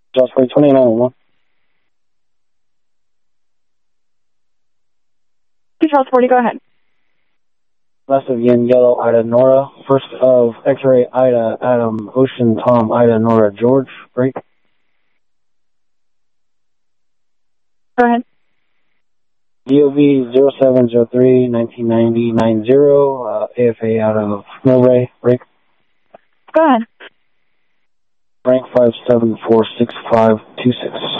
Just for 2911. Charles 40, go ahead. Last of Yin, Yellow, Ida, Nora. First of X-Ray, Ida, Adam, Ocean, Tom, Ida, Nora, George. Break. Go ahead. DOV 0703 1990 AFA out of Millbrae. Break. Go ahead. Rank 574656.